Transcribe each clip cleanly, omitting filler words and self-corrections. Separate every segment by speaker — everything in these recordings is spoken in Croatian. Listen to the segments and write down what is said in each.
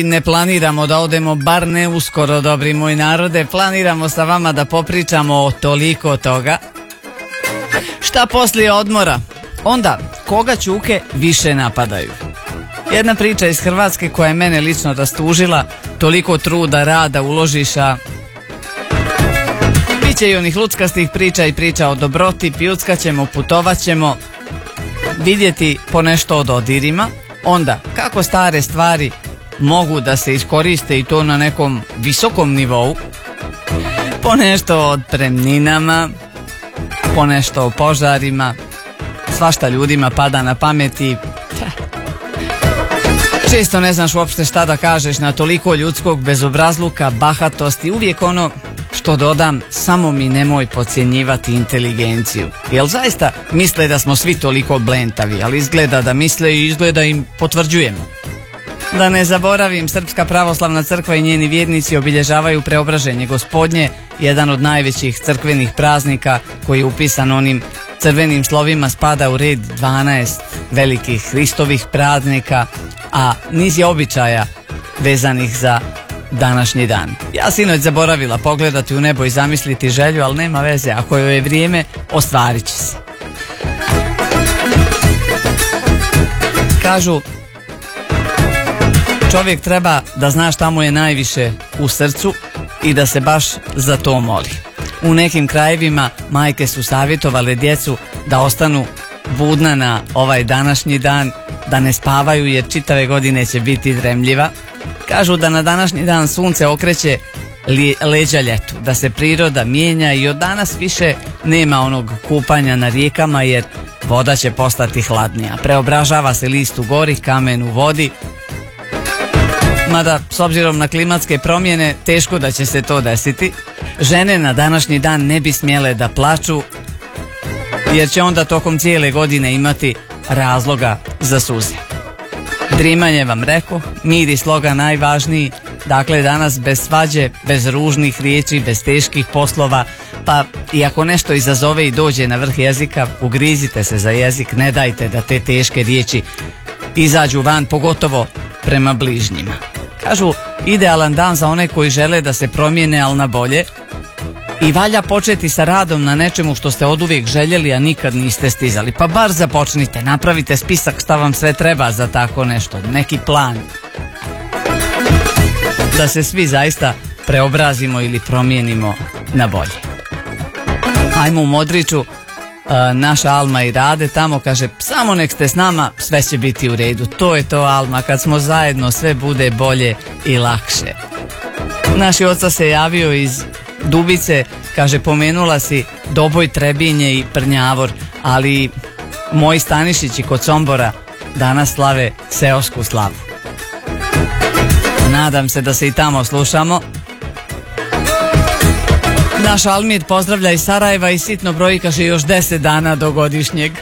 Speaker 1: Ne planiramo da odemo, bar ne uskoro, dobri moj narode. Planiramo sa vama da popričamo o toliko toga. Šta poslije odmora? Onda, koga ćuke više napadaju? Jedna priča iz Hrvatske koja je mene lično rastužila. Toliko truda, rada uložiš, a biće i onih luckastih priča i priča o dobroti. Pijuckat ćemo, putovat ćemo, vidjeti po nešto o dodirima. Onda, kako stare stvari mogu da se iskoriste i to na nekom visokom nivou. Po nešto o otpremninama, po nešto o požarima. Svašta ljudima pada na pameti. Često ne znaš uopšte šta da kažeš na toliko ljudskog bezobrazluka, bahatosti. Uvijek ono što dodam, samo mi nemoj podcjenjivati inteligenciju. Jel zaista misle da smo svi toliko blentavi, ali izgleda da misle i izgleda im potvrđujemo. Da ne zaboravim, Srpska pravoslavna crkva i njeni vjernici obilježavaju Preobraženje Gospodnje, jedan od najvećih crkvenih praznika koji je upisan onim crvenim slovima, spada u red 12 velikih Hristovih praznika, a niz je običaja vezanih za današnji dan. Ja sinoć zaboravila pogledati u nebo i zamisliti želju, ali nema veze, ako joj je vrijeme, ostvarit će se. Kažu, čovjek treba da zna šta mu je najviše u srcu i da se baš za to moli. U nekim krajevima majke su savjetovale djecu da ostanu budna na ovaj današnji dan, da ne spavaju jer čitave godine će biti dremljiva. Kažu da na današnji dan sunce okreće leđa ljetu, da se priroda mijenja i od danas više nema onog kupanja na rijekama jer voda će postati hladnija. Preobražava se list u gori, kamen u vodi. Mada, s obzirom na klimatske promjene, teško da će se to desiti. Žene na današnji dan ne bi smjele da plaču, jer će onda tokom cijele godine imati razloga za suze. Drimanje vam reko, mir i sloga najvažniji. Dakle, danas bez svađe, bez ružnih riječi, bez teških poslova, pa i ako nešto izazove i dođe na vrh jezika, ugrizite se za jezik, ne dajte da te teške riječi izađu van, pogotovo prema bližnjima. Kažu, idealan dan za one koji žele da se promijene, ali na bolje. I valja početi sa radom na nečemu što ste oduvijek željeli, a nikad niste stizali. Pa bar započnite, napravite spisak šta vam sve treba za tako nešto, neki plan. Da se svi zaista preobrazimo ili promijenimo na bolje. Ajmo u Modriću, naša Alma i Rade tamo kaže, samo nek ste s nama, sve će biti u redu. To je to, Alma, kad smo zajedno sve bude bolje i lakše. Naš oca se javio iz Dubice, kaže, pomenula si Doboj, Trebinje i Prnjavor, ali moji Stanišići kod Sombora danas slave seosku slavu. Nadam se da se i tamo slušamo. Naš Almir pozdravlja iz Sarajeva i sitno broji, kaže, još 10 dana do godišnjeg.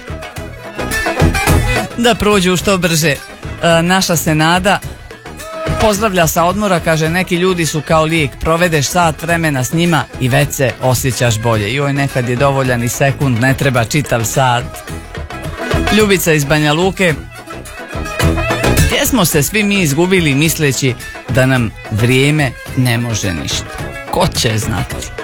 Speaker 1: Da prođu što brže. Naša Senada pozdravlja sa odmora, kaže, neki ljudi su kao lijek, provedeš sat vremena s njima i već se osjećaš bolje. Joj, nekad je dovoljan i sekund, ne treba čitav sat. Ljubica iz Banja Luke, gdje smo se svi mi izgubili misleći da nam vrijeme ne može ništa? Ko će znati?